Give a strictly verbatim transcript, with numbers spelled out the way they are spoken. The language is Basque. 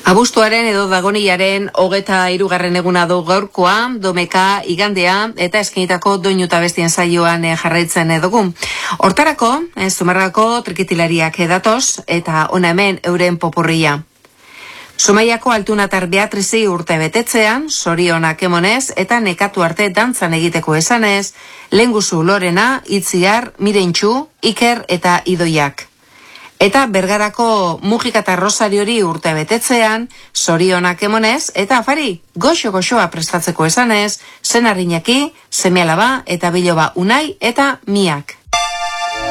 Abuztuaren edo dagoniaren hogeta hirugarren eguna du gaurkoa, domeka igandea eta eskenitako doinu eta bestien saioan jarraitzen dugu. Hortarako, Zumarrako trikitilariak edatoz eta ona hemen euren popurria. Zumaiako altunatar Beatrizi urte betetzean, zorionak emonez eta nekatu arte dantzan egiteko esanez, Lehenguzu Lorena, Itziar, Mirentxu, Iker eta Idoiak. Eta Bergarako Mujika eta Rosariori urte betetzean, zorionak emonez eta afari goxo-goxoa prestatzeko esanez, Senarrinaki, Seme-alaba eta Biloba Unai eta Miak.